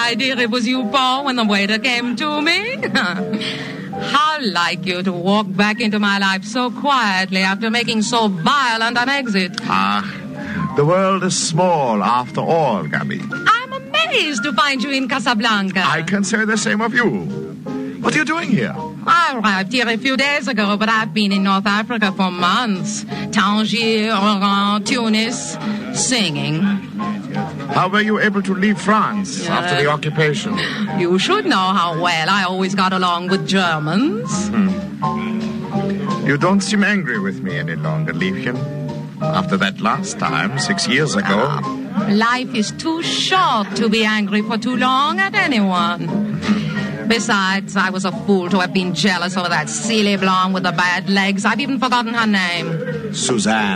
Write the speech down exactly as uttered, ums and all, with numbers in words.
idea it was you, Paul, when the waiter came to me. How like you to walk back into my life so quietly after making so violent an exit. Ah, the world is small after all, Gabby. I'm amazed to find you in Casablanca. I can say the same of you. What are you doing here? I arrived here a few days ago, but I've been in North Africa for months. Tangier, Oran, Tunis, singing. How were you able to leave France Yeah. after the occupation? You should know how well I always got along with Germans. Hmm. You don't seem angry with me any longer, Liebchen. After that last time, six years ago. Uh, life is too short to be angry for too long at anyone. Besides, I was a fool to have been jealous over that silly blonde with the bad legs. I've even forgotten her name. Suzanne.